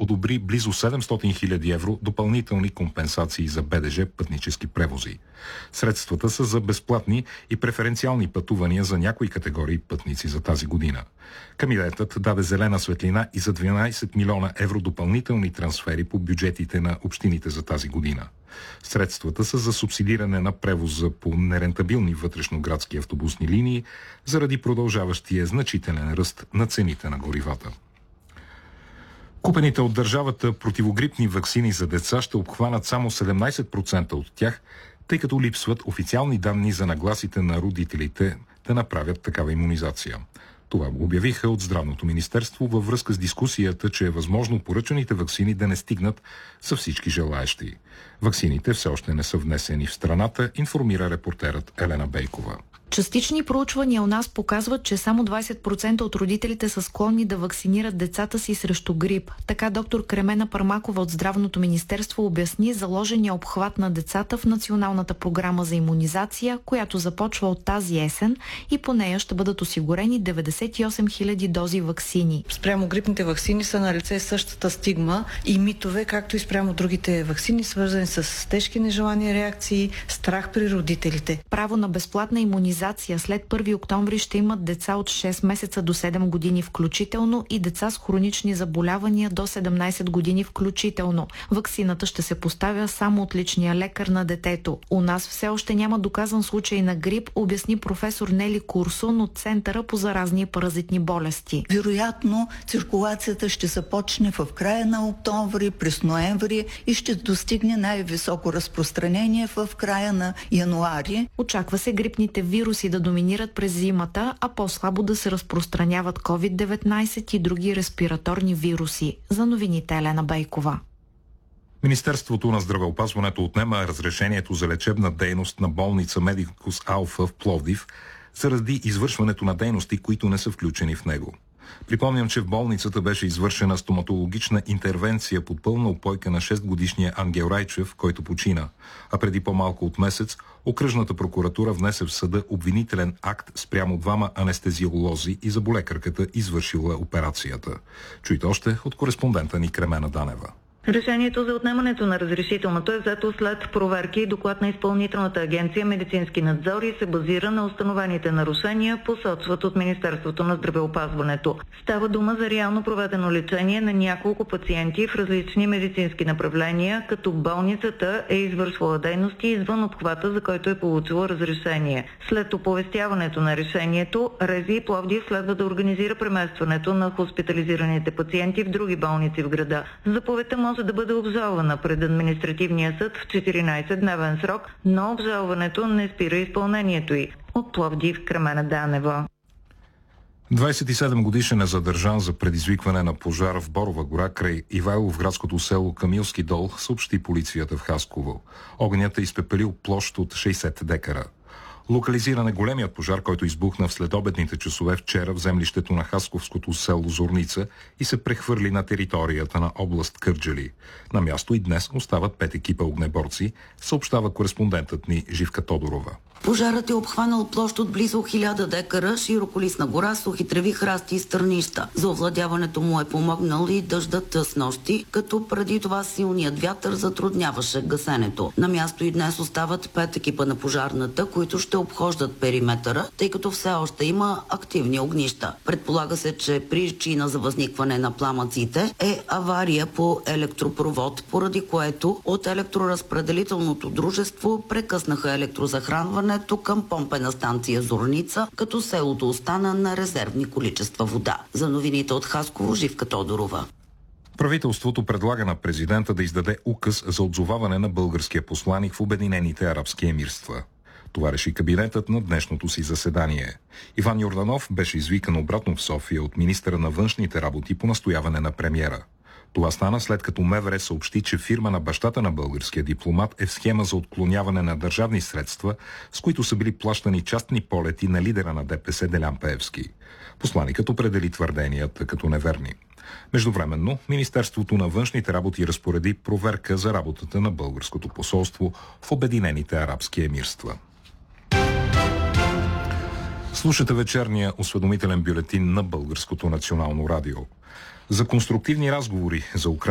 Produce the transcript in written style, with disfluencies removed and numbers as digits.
одобри близо 700 000 евро допълнителни компенсации за БДЖ пътнически превози. Средствата са за безплатни и преференциални пътувания за някои категории пътници за тази година. Кабинетът даде зелена светлина и за 12 милиона евро допълнителни трансфери по бюджетите на общините за тази година. Средствата са за субсидиране на превоза по нерентабилни вътрешноградски автобусни линии заради продължаващия значителен ръст на цените на горивата. Купените от държавата противогрипни ваксини за деца ще обхванат само 17% от тях, тъй като липсват официални данни за нагласите на родителите да направят такава имунизация. Това го обявиха от Здравното министерство във връзка с дискусията, че е възможно поръчаните ваксини да не стигнат за всички желаещи. Ваксините все още не са внесени в страната, информира репортерът Елена Бейкова. Частични проучвания у нас показват, че само 20% от родителите са склонни да вакцинират децата си срещу грип. Така доктор Кремена Пармакова от Здравното министерство обясни заложения обхват на децата в Националната програма за имунизация, която започва от тази есен и по нея ще бъдат осигурени 98 000 дози ваксини. Спрямо грипните ваксини са на лице същата стигма и митове, както и спрямо другите ваксини, свързани с тежки нежелани реакции, страх при родителите. Право на безплатна имунизация след 1 октомври ще имат деца от 6 месеца до 7 години включително и деца с хронични заболявания до 17 години включително. Ваксината ще се поставя само от личния лекар на детето. У нас все още няма доказан случай на грип, обясни професор Нели Курсун от Центъра по заразни и паразитни болести. Вероятно, циркулацията ще започне в края на октомври, през ноември и ще достигне най-високо разпространение в края на януари. Очаква се грипните вируси да доминират през зимата, а по-слабо да се разпространяват COVID-19 и други респираторни вируси. За новините Елена Бейкова. Министерството на здравеопазването отнема разрешението за лечебна дейност на болница Медикус Алфа в Пловдив заради извършването на дейности, които не са включени в него. Припомням, че в болницата беше извършена стоматологична интервенция под пълна упойка на 6-годишния Ангел Райчев, който почина, а преди по-малко от месец окръжната прокуратура внесе в съда обвинителен акт спрямо 2 анестезиолози и заболекарката, извършила операцията. Чуйте още от кореспондента ни Кремена Данева. Решението за отнемането на разрешителното е взето след проверки и доклад на Изпълнителната агенция медицински надзор и се базира на установените нарушения, посочват от Министерството на здравеопазването. Става дума за реално проведено лечение на няколко пациенти в различни медицински направления, като болницата е извършвала дейности извън обхвата, за който е получила разрешение. След оповестяването на решението, РЗИ Пловдив следва да организира преместването на хоспитализираните пациенти в други болници в града. Заповедта може да бъде обжалвана пред административния съд в 14-дневен срок, но обжалването не спира изпълнението й. От Пловдив, Кремена Данева. 27-годишен е задържан за предизвикване на пожар в Борова гора край Ивайловградското село Камилски дол, съобщи полицията в Хасково. Огнят е изпепелил площ от 60 декара. Локализиран е големият пожар, който избухна в следобедните часове вчера в землището на хасковското село Зорница и се прехвърли на територията на област Кърджали. На място и днес остават 5 екипа огнеборци, съобщава кореспондентът ни Живка Тодорова. Пожарът е обхванал площ от близо 1000 декара, широколистна гора, сухи треви, храсти и стърнища. За овладяването му е помогнал и дъждът с нощи, като преди това силният вятър затрудняваше гасенето. На място и днес остават 5 екипа на пожарната, които ще обхождат периметъра, тъй като все още има активни огнища. Предполага се, че причина за възникване на пламъците е авария по електропровод, поради което от електроразпределителното дружество прекъснаха електрозахранване към помпена станция Зорница, като селото остана на резервни количества вода. За новините от Хасково, Живка Тодорова. Правителството предлага на президента да издаде указ за отзоваване на българския посланик в Обединените арабски емирства. Това реши кабинетът на днешното си заседание. Иван Йорданов беше извикан обратно в София от министъра на външните работи по настояване на премиера. Това стана след като МВР съобщи, че фирма на бащата на българския дипломат е в схема за отклоняване на държавни средства, с които са били плащани частни полети на лидера на ДПС Делян Пеевски. Посланикът определи твърденията като неверни. Междувременно, Министерството на външните работи разпореди проверка за работата на българското посолство в Обединените арабски емирства. Слушате вечерния осведомителен бюлетин на Българското национално радио. За конструктивни разговори за Украйна